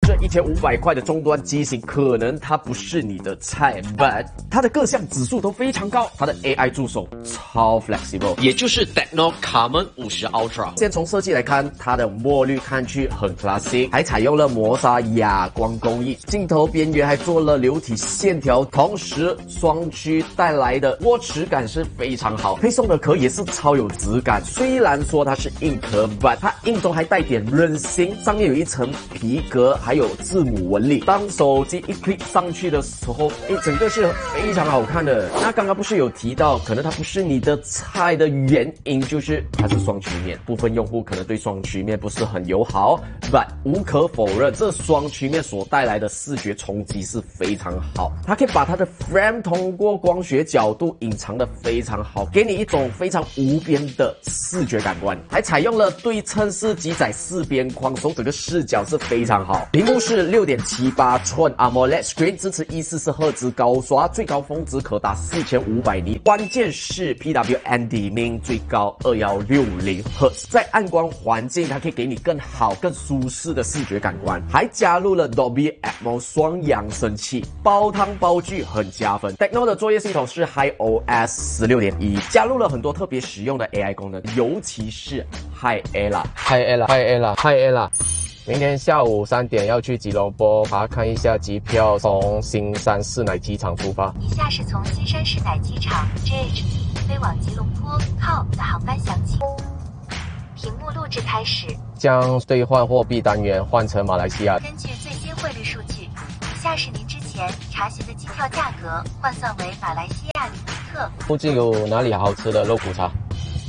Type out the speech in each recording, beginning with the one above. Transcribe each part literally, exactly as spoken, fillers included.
这一千五百块的终端机型，可能它不是你的菜 ，but 它的各项指数都非常高，它的 A I 助手超 flexible， 也就是 Techno Common 五十 Ultra。 先从设计来看，它的墨绿看去很 classic， 还采用了磨砂哑光工艺，镜头边缘还做了流体线条，同时双区带来的握持感是非常好，配送的壳也是超有质感。虽然说它是硬壳 ，but 它硬中还带点韧性，上面有一层皮革，还有字母纹理。当手机一 click 上去的时候，诶，整个是非常好看的。那刚刚不是有提到，可能它不是你的菜的原因，就是它是双曲面，部分用户可能对双曲面不是很友好 ，but 无可否认，这双曲面所带来的视觉冲击是非常好。它可以把它的 frame 通过光学角度隐藏的非常好，给你一种非常无边的视觉感官。还采用了对称式机载四边框，所以整个视角是非常好。屏幕是 六点七八寸 AMOLED Screen， 支持一百四十赫兹高刷，最高峰值可达四千五百尼。关键是 P W M Dimming 最高二一六零赫兹，在暗光环境它可以给你更好、更舒适的视觉感官。还加入了 Dolby Atmos 双扬声器，煲汤煲剧很加分。Techno 的作业系统是 HiOS 十六点一， 加入了很多特别实用的 A I 功能，尤其是 HiElla。Hi Ella，Hi Ella，Hi Ella。明天下午三点要去吉隆坡，查看一下机票，从新山市乃机场出发。 以下是从新山市乃机场 J H T 飞往吉隆坡靠的航班详情。屏幕录制开始。 将兑换货币单元换成马来西亚。 根据最新汇率数据，以下是您之前查询的机票价格，换算为马来西亚里尼特。 附近有哪里好吃的肉骨茶？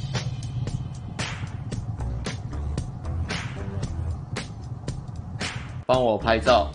帮我拍照。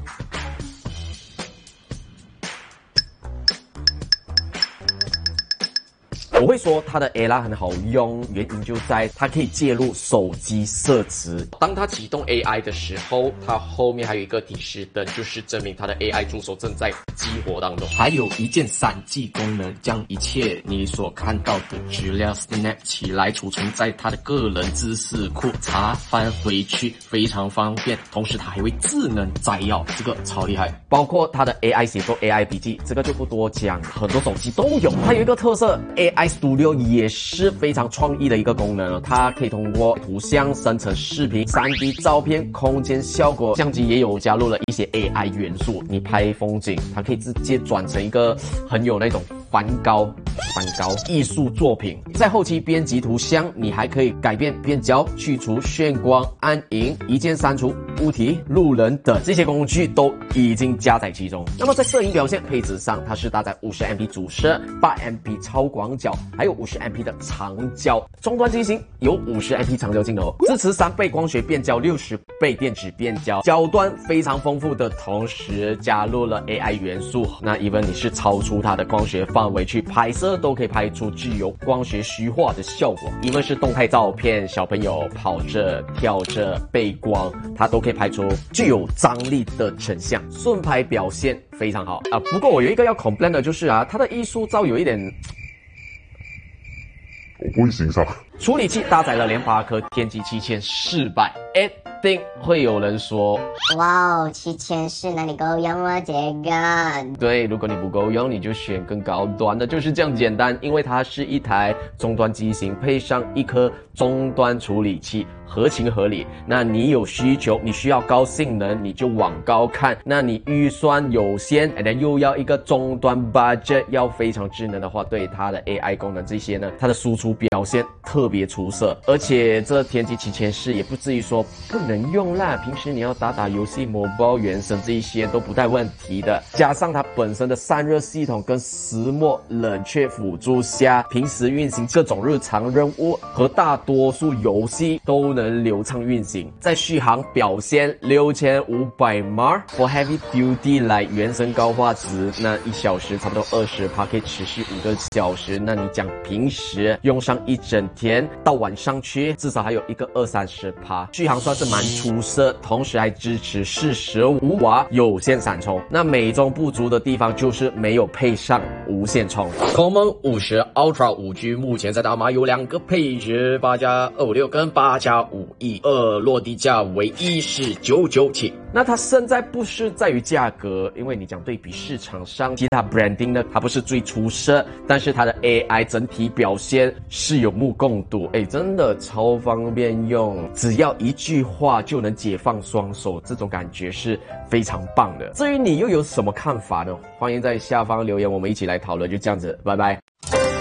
我会说它的 Ella 很好用，原因就在它可以介入手机设置。 当它启动 A I 的时候，它后面还有一个提示灯，就是证明它的 A I 助手正在激活当中。 还有一键删记功能，将一切你所看到的资料 snap 起来，储存在它的个人知识库，查翻回去非常方便。同时它还会智能摘要，这个超厉害。 包括它的 A I 写作 A I 笔记，这个就不多讲，很多手机都有。它有一个特色 ，A I Studio 也是非常创意的一个功能，它可以通过图像生成视频、三 D 照片、空间效果，相机也有加入了一些 A I 元素。你拍风景，它可以直接转成一个很有那种梵高、梵高艺术作品。在后期编辑图像，你还可以改变变焦、去除眩光、暗影、一键删除物体、路人等这些工具都已经加在其中。那么在摄影表现配置上，它是搭载 五十 M P 主摄、八 M P 超广角，还有 五十 M P 的长焦。终端机型有 五十 M P 长焦镜头，支持三倍光学变焦、六十倍电子变焦，焦端非常丰富的同时加入了 A I 元素。那 even 你是超出它的光学范围去拍摄，都可以拍出具有光学虚化的效果。因为是动态照片，小朋友跑着、跳着、背光，它都可以拍出具有张力的成像，顺拍表现非常好啊。不过我有一个要 complain 的就是啊，它的艺术照有一点。 我不会欣赏。 处理器搭载了联发科天玑七千四百，一定会有人说， 哇哦，七千是哪里够用啊？这个对，如果你不够用，你就选更高端的，就是这样简单。因为它是一台终端机型，配上一颗终端处理器，合情合理。那你有需求，你需要高性能，你就往高看。那你预算有限，然后又要一个终端 budget 要非常智能的话，对它的 A I 功能这些呢，它的输出表现特别出色。而且这天玑七千四也不至于说不能用啦，平时你要打打游戏、mobile 原神这一些都不带问题的。加上它本身的散热系统跟石墨冷却辅助下，平时运行各种日常任务和大多数游戏都能流畅运行。在续航表现六千五百 mAh for heavy duty 来原神高画质，那一小时差不多 百分之二十 可以持续五个小时。那你讲平时用上一整天到晚上去，至少还有一个二三十趴，续航算是蛮出色，同时还支持四十五瓦有线闪充。那美中不足的地方就是没有配上无线充。 Common 五十 Ultra 五 G 目前在大马有两个配置，八加二五六跟八加五亿，二落地价为一四九九七。 那它胜在不是在于价格，因为你讲对比市场上其他 branding 呢，它不是最出色，但是它的 A I 整体表现是有目共睹，哎，真的超方便用，只要一句话就能解放双手，这种感觉是非常棒的。至于你又有什么看法呢？欢迎在下方留言，我们一起来讨论。就这样子，拜拜。